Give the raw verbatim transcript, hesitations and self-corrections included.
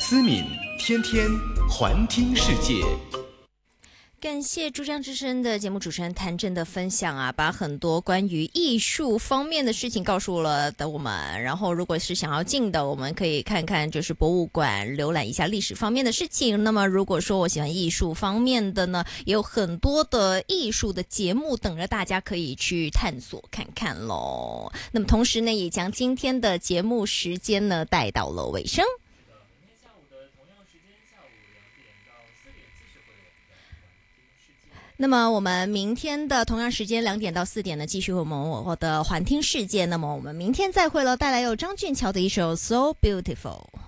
思敏天天环听世界。 感谢珠江之声的节目主持人谭震的分享啊，把很多关于艺术方面的事情告诉了的我们。然后如果是想要进的，我们可以看看就是博物馆，浏览一下历史方面的事情。那么如果说我喜欢艺术方面的呢，也有很多的艺术的节目等着大家可以去探索看看咯。那么同时呢，也将今天的节目时间呢带到了尾声。那么我们明天的同样时间两点到四点呢，继续我们我的环听世界。那么我们明天再会了，带来有张俊乔的一首 So Beautiful。